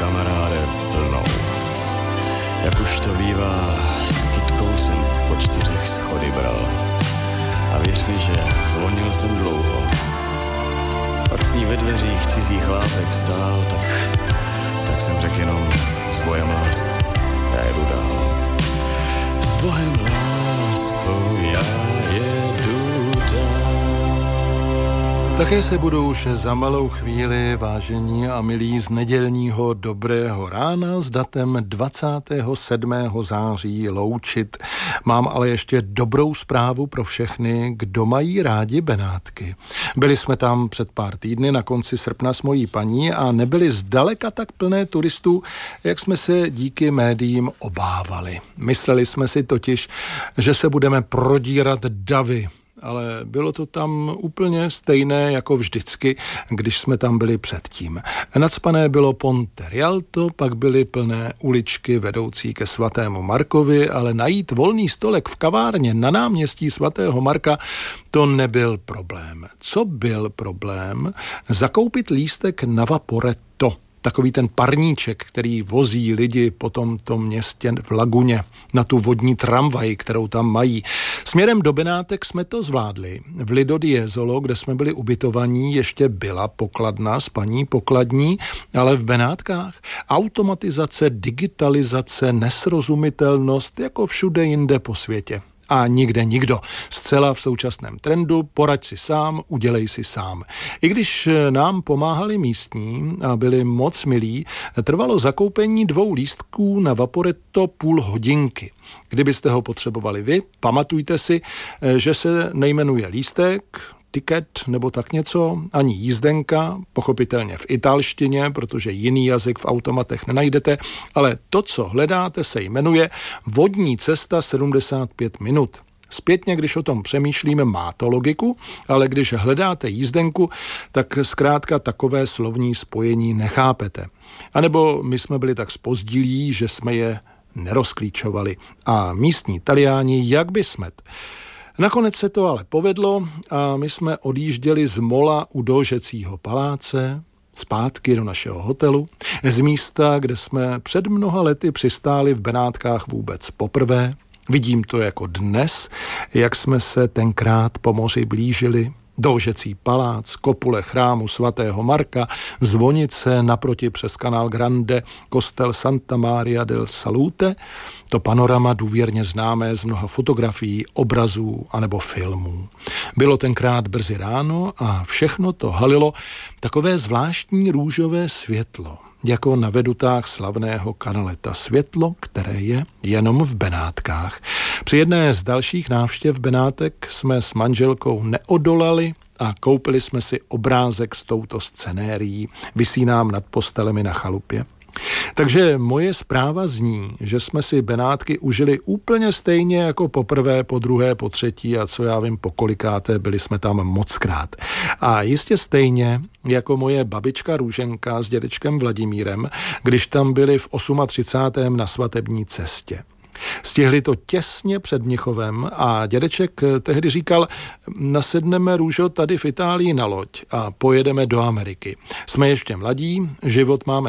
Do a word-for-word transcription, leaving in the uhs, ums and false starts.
kamaráde, plnou. Jak už to bývá, s kytkou jsem po čtyřech schody bral. A věř mi, že zvonil jsem dlouho. Pak s ní ve dveřích cizí chlápek stál, tak, tak jsem řekl jenom s bojem lásku, já jedu dál. S bohem láskou já jedu dál. Také se budu už za malou chvíli, vážení a milí, z nedělního dobrého rána s datem dvacátého sedmého září loučit. Mám ale ještě dobrou zprávu pro všechny, kdo mají rádi Benátky. Byli jsme tam před pár týdny na konci srpna s mojí paní a nebyli zdaleka tak plné turistů, jak jsme se díky médiím obávali. Mysleli jsme si totiž, že se budeme prodírat davy, ale bylo to tam úplně stejné jako vždycky, když jsme tam byli předtím. Nacpané bylo Ponte Rialto, pak byly plné uličky vedoucí ke svatému Markovi, ale najít volný stolek v kavárně na náměstí svatého Marka, to nebyl problém. Co byl problém? Zakoupit lístek na Vaporetto. Takový ten parníček, který vozí lidi po tomto městě v laguně na tu vodní tramvaj, kterou tam mají. Směrem do Benátek jsme to zvládli. V Lido di Jesolo, kde jsme byli ubytovaní, ještě byla pokladna s paní pokladní, ale v Benátkách automatizace, digitalizace, nesrozumitelnost jako všude jinde po světě. A nikde nikdo. Zcela v současném trendu, poraď si sám, udělej si sám. I když nám pomáhali místní a byli moc milí, trvalo zakoupení dvou lístků na Vaporetto půl hodinky. Kdybyste ho potřebovali vy, pamatujte si, že se nejmenuje lístek, tiket nebo tak něco, ani jízdenka, pochopitelně v italštině, protože jiný jazyk v automatech nenajdete, ale to, co hledáte, se jmenuje Vodní cesta sedmdesát pět minut. Zpětně, když o tom přemýšlíme, má to logiku, ale když hledáte jízdenku, tak zkrátka takové slovní spojení nechápete. A nebo my jsme byli tak zpozdilí, že jsme je nerozklíčovali. A místní Taliáni, jak by smet. Nakonec se to ale povedlo a my jsme odjížděli z mola u Dožecího paláce zpátky do našeho hotelu, z místa, kde jsme před mnoha lety přistáli v Benátkách vůbec poprvé. Vidím to jako dnes, jak jsme se tenkrát po moři blížili. Dožecí palác, kopule chrámu svatého Marka, zvonice naproti přes kanál Grande, kostel Santa Maria del Salute, to panorama důvěrně známé z mnoha fotografií, obrazů anebo filmů. Bylo tenkrát brzy ráno a všechno to halilo takové zvláštní růžové světlo, jako na vedutách slavného Canaleta, světlo, které je jenom v Benátkách. Při jedné z dalších návštěv Benátek jsme s manželkou neodolali a koupili jsme si obrázek s touto scenérií. Visí nám nad postelemi na chalupě. Takže moje zpráva zní, že jsme si Benátky užili úplně stejně jako poprvé, po druhé, po třetí a co já vím, po kolikáté, byli jsme tam mockrát. A jistě stejně jako moje babička Růženka s dědečkem Vladimírem, když tam byli v třicátém osmém na svatební cestě. Stihli to těsně před Mnichovem a dědeček tehdy říkal, nasedneme, Růžo, tady v Itálii na loď a pojedeme do Ameriky. Jsme ještě mladí, život máme